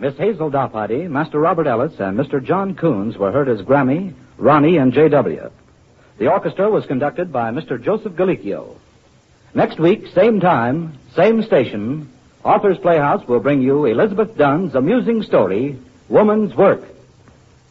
Miss Hazel Doppity, Master Robert Ellis, and Mr. John Coons were heard as Grammy, Ronnie, and J.W. The orchestra was conducted by Mr. Joseph Galicchio. Next week, same time, same station, Author's Playhouse will bring you Elizabeth Dunn's amusing story, Woman's Work.